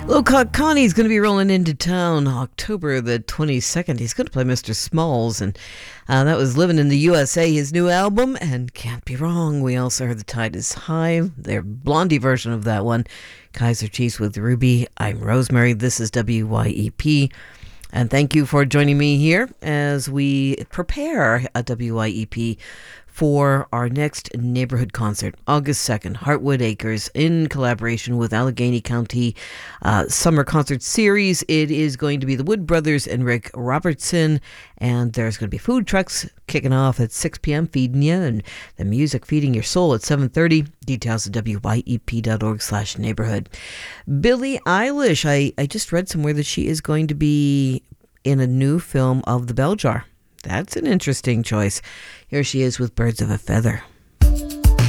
Connie's going to be rolling into town October the 22nd. He's going to play Mr. Smalls, and that was Living in the USA, his new album, and Can't Be Wrong. We also heard The Tide is High, their Blondie version of that one. Kaiser Chiefs with Ruby. I'm Rosemary. This is WYEP. And thank you for joining me here as we prepare a WYEP for our next neighborhood concert, August 2nd, Heartwood Acres, in collaboration with Allegheny County Summer Concert Series. It is going to be the Wood Brothers and Rick Robertson, and there's going to be food trucks kicking off at 6 p.m. feeding you, and the music feeding your soul at 7:30. Details at wyep.org/neighborhood. Billie Eilish, I just read somewhere that she is going to be in a new film of The Bell Jar. That's an interesting choice. Here she is with Birds of a Feather.